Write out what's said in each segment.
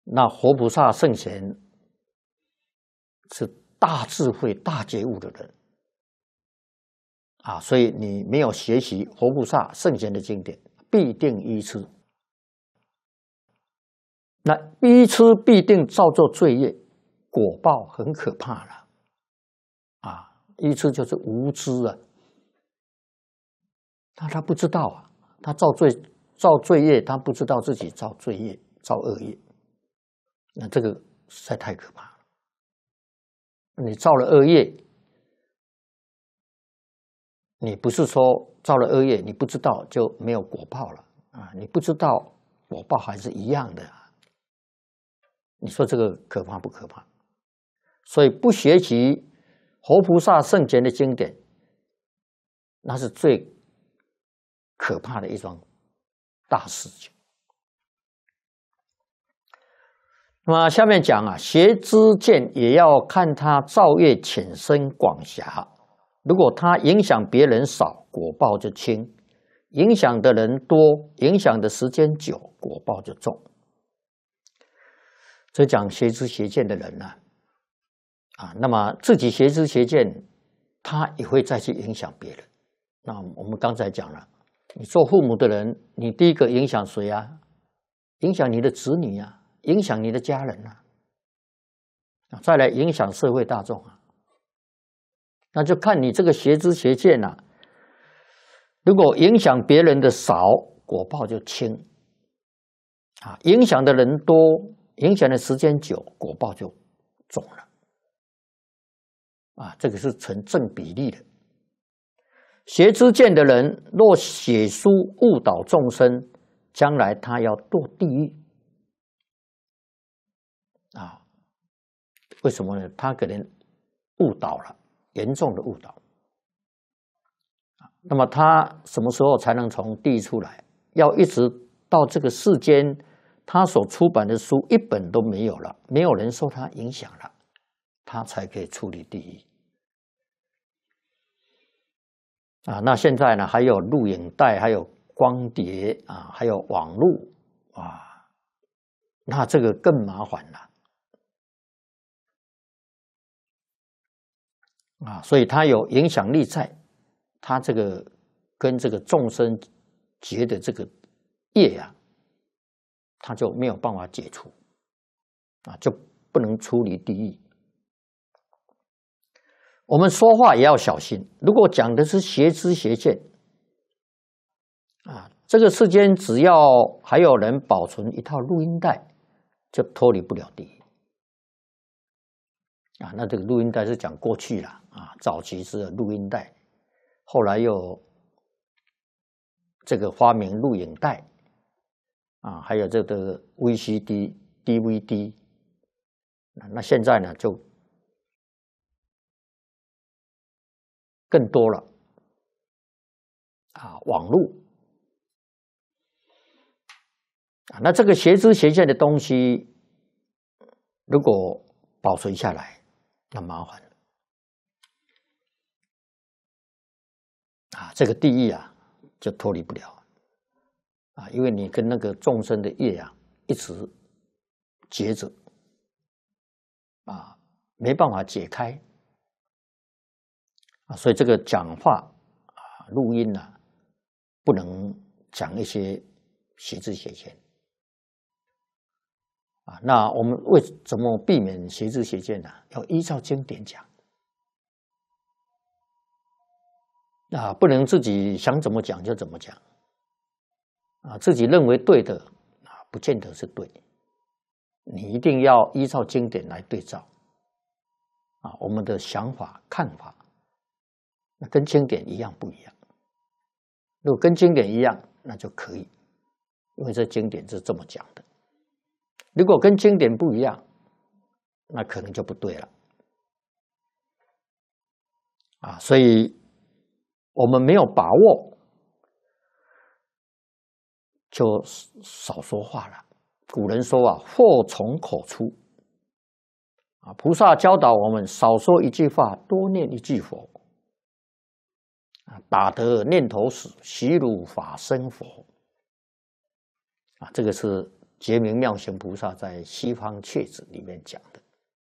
那活菩萨圣贤是大智慧、大觉悟的人啊，所以你没有学习活菩萨圣贤的经典，必定愚痴。那愚痴必定造作罪业，果报很可怕了啊！愚痴就是无知啊，他不知道啊，他造罪业，他不知道自己造罪业、造恶业，那这个实在太可怕了。你造了恶业，你不是说造了恶业你不知道就没有果报了啊？你不知道果报还是一样的啊。你说这个可怕不可怕？所以不学习活菩萨圣贤的经典，那是最可怕的一桩大事情。那么下面讲啊，邪知见也要看他造业浅深广狭。如果他影响别人少，果报就轻；影响的人多，影响的时间久，果报就重。这讲邪知邪见的人呢，那么自己邪知邪见，他也会再去影响别人。那我们刚才讲了，你做父母的人，你第一个影响谁啊？影响你的子女啊，影响你的家人啊，再来影响社会大众啊。那就看你这个邪知邪见啊，如果影响别人的少，果报就轻啊；影响的人多，影响的时间久，果报就重了啊。这个是成正比例的。邪知见的人若写书误导众生，将来他要堕地狱啊。为什么呢？他可能误导了，严重的误导。那么他什么时候才能从地狱出来？要一直到这个世间，他所出版的书一本都没有了，没有人受他影响了，他才可以出离地狱啊。那现在呢，还有录影带，还有光碟啊，还有网络啊，那这个更麻烦了啊。所以他有影响力在，他这个跟这个众生结的这个业啊，他就没有办法解除啊，就不能出离地狱。我们说话也要小心，如果讲的是邪知邪见啊，这个世间只要还有人保存一套录音带，就脱离不了地狱啊。那这个录音带是讲过去了啊，早期是录音带，后来又这个发明录影带啊，还有这个 VCD、DVD， 那现在呢就更多了啊，网络啊，那这个邪知邪见的东西，如果保存下来，那麻烦了啊，这个地狱啊就脱离不了啊，因为你跟那个众生的业啊一直结着啊，没办法解开啊，所以这个讲话啊、录音啊，不能讲一些邪知邪见啊。那我们为怎么避免邪知邪见呢？要依照经典讲啊，不能自己想怎么讲就怎么讲啊，自己认为对的啊，不见得是对。你一定要依照经典来对照啊，我们的想法看法，那跟经典一样不一样？如果跟经典一样，那就可以，因为这经典是这么讲的。如果跟经典不一样，那可能就不对了啊。所以我们没有把握，就少说话了。古人说啊，祸从口出啊。菩萨教导我们，少说一句话，多念一句佛啊。打得念头死，习如法身佛啊。这个是觉明妙行菩萨在《西方阙子》里面讲的。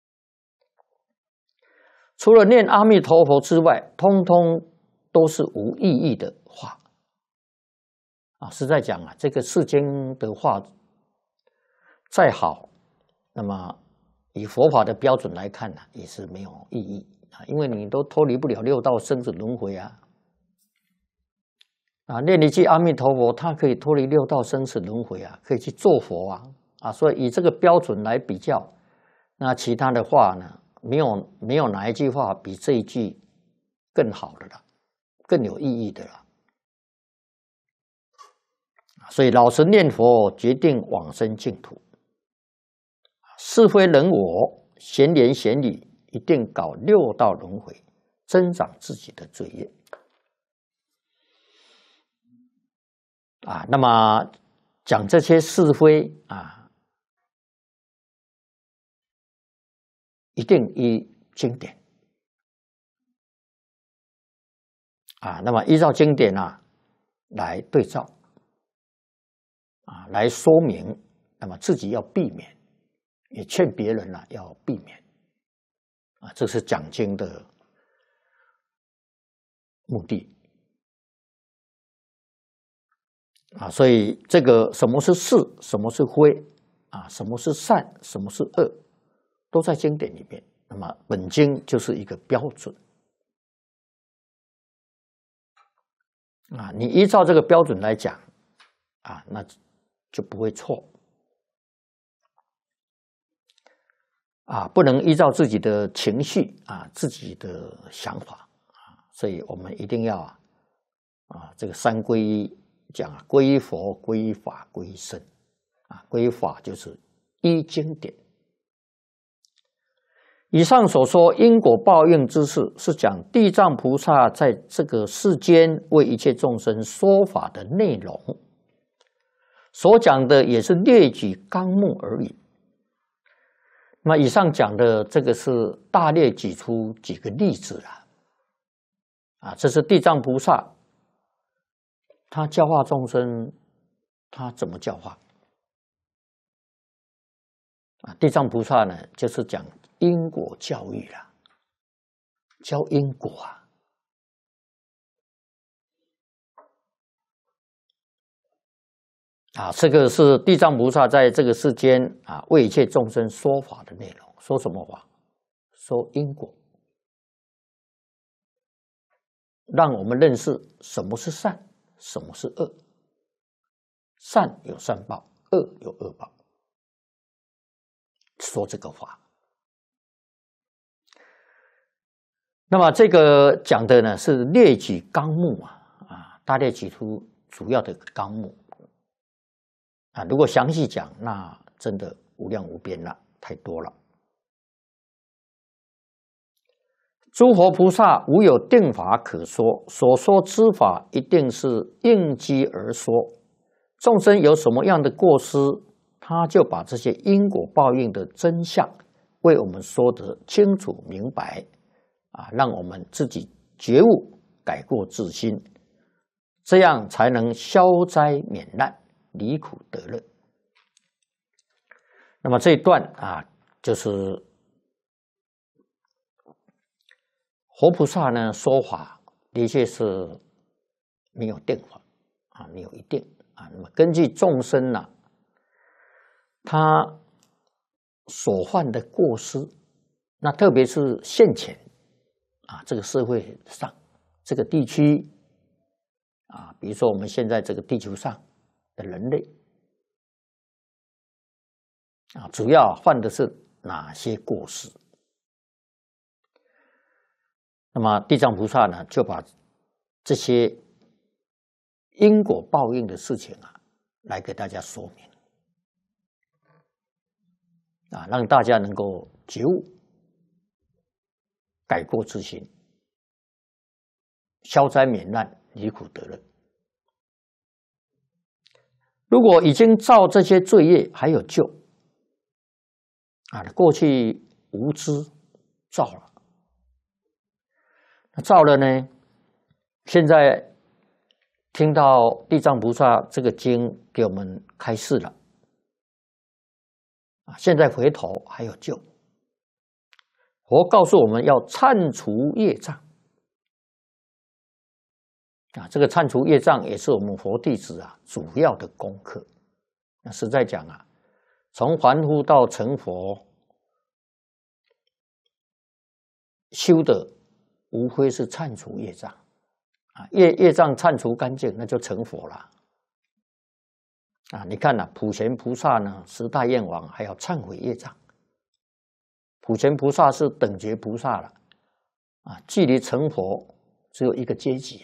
除了念阿弥陀佛之外，通通都是无意义的话。实在讲这个世间的话再好，那么以佛法的标准来看也是没有意义因为你都脱离不了六道生死轮回念一句阿弥陀佛，它可以脱离六道生死轮回可以去做佛所以以这个标准来比较，那其他的话呢，没有哪一句话比这一句更好的了，更有意义的了。所以老实念佛，决定往生净土。是非人我，闲言闲语，一定搞六道轮回，增长自己的罪业。那么讲这些是非一定依经典那么依照经典来对照来说明，那么自己要避免，也劝别人要避免这是讲经的目的所以这个什么是是，什么是非什么是善，什么是恶，都在经典里面。那么本经就是一个标准你依照这个标准来讲那就不会错不能依照自己的情绪自己的想法所以我们一定要这个三皈依讲皈依佛、皈依法、皈依僧皈依法就是依经典。以上所说因果报应之事，是讲地藏菩萨在这个世间为一切众生说法的内容，所讲的也是列举纲目而已。那么以上讲的这个是大略举出几个例子这是地藏菩萨他教化众生，他怎么教化地藏菩萨呢，就是讲因果教育教因果这个是地藏菩萨在这个世间为一切众生说法的内容。说什么法？说因果，让我们认识什么是善，什么是恶。善有善报，恶有恶报。说这个法，那么这个讲的呢是列举纲目大略举出主要的纲目如果详细讲，那真的无量无边了，太多了。诸佛菩萨无有定法可说，所说之法一定是应机而说。众生有什么样的过失，他就把这些因果报应的真相为我们说得清楚明白让我们自己觉悟，改过自新，这样才能消灾免难，离苦得乐。那么这一段就是活菩萨呢说法的确是没有定法没有一定那么根据众生他所犯的过失，那特别是现前这个社会上这个地区比如说我们现在这个地球上的人类主要犯的是哪些过失？那么地藏菩萨呢，就把这些因果报应的事情来给大家说明让大家能够觉悟，改过自新，消灾免难，离苦得乐。如果已经造这些罪业还有救过去无知造了，造了呢，现在听到地藏菩萨这个经给我们开示了现在回头还有救。佛告诉我们要忏除业障这个忏除业障也是我们佛弟子主要的功课。那实在讲从凡夫到成佛，修的无非是忏除业障业障忏除干净，那就成佛了你看普贤菩萨呢，10大愿王还要忏悔业障。普贤菩萨是等觉菩萨了距离成佛只有一个阶级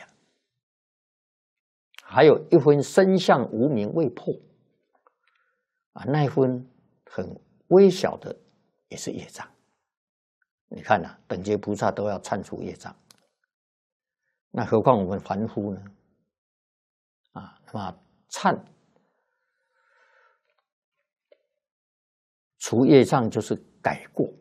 还有一分身相无明未破那一分很微小的也是业障。你看等觉菩萨都要忏除业障，那何况我们凡夫呢？那么忏除业障就是改过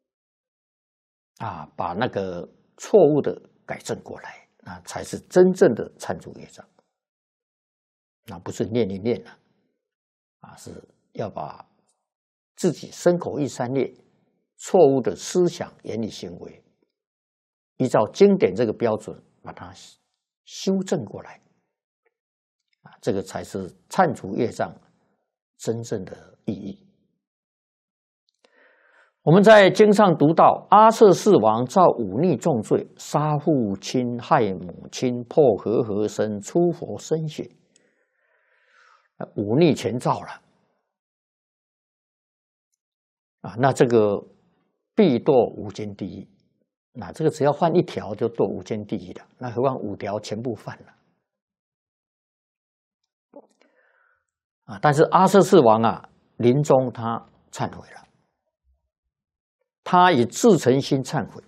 把那个错误的改正过来，那才是真正的忏除业障。那不是念一念是要把自己身口意三业错误的思想、言语、行为，依照经典这个标准把它修正过来这个才是忏除业障真正的意义。我们在经上读到，阿阇世王造忤逆重罪，杀父亲、害母亲、破和合身、出佛身血，忤逆全造了那这个必堕无间地狱。那这个只要犯1条就堕无间地狱了，那何况5条全部犯了但是阿阇世王临终他忏悔了，他以至诚心忏悔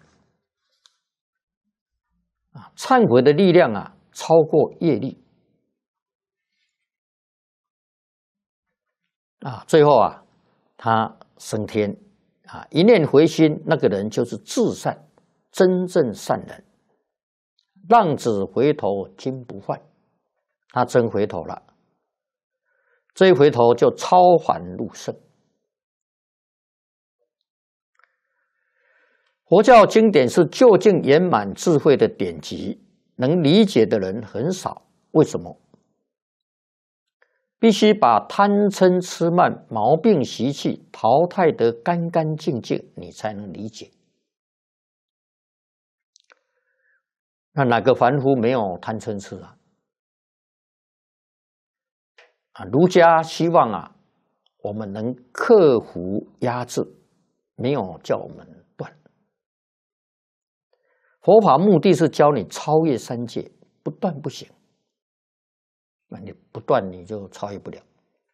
忏悔的力量超过业力最后他升天一念回心，那个人就是至善，真正善人。浪子回头金不换，他真回头了，这一回头就超凡入圣。佛教经典是究竟圆满智慧的典籍，能理解的人很少。为什么？必须把贪嗔痴慢毛病习气淘汰得干干净净，你才能理解。那哪个凡夫没有贪嗔痴儒家希望我们能克服压制，没有叫我们断。佛法目的是教你超越3界，不断不行。那你不断你就超越不了。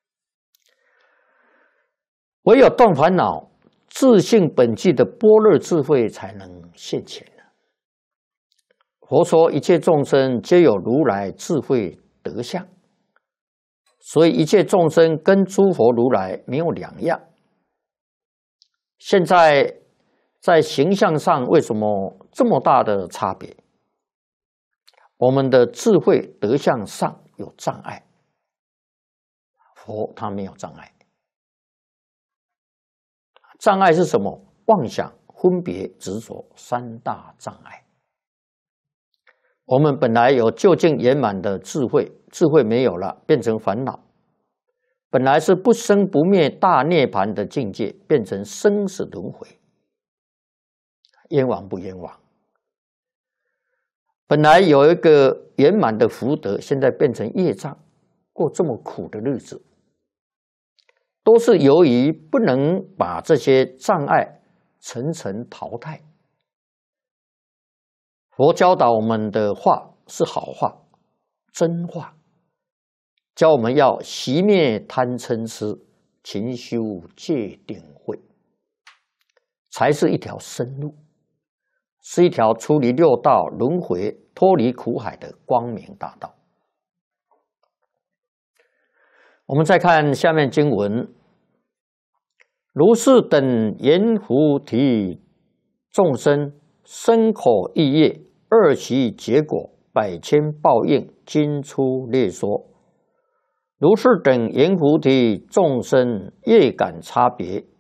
唯有断烦恼，自性本具的般若智慧才能现前。佛说一切众生皆有如来智慧德相，所以一切众生跟诸佛如来没有两样。现在在形象上为什么这么大的差别？我们的智慧德相上有障碍，佛他没有障碍。障碍是什么？妄想、分别、执着3大障碍。我们本来有究竟圆满的智慧，智慧没有了，变成烦恼。本来是不生不灭大涅槃的境界，变成生死轮回，冤枉不冤枉？本来有一个圆满的福德，现在变成业障，过这么苦的日子，都是由于不能把这些障碍层层淘汰。佛教导我们的话是好话、真话，教我们要熄灭贪嗔痴，勤修戒定慧，才是一条生路，是一条出离六道轮回、脱离苦海的光明大道。我们再看下面经文：如是等阎浮提众生，身口意业2其结果，百千报应，今出列说。 如是等圆菩提众生业感差别，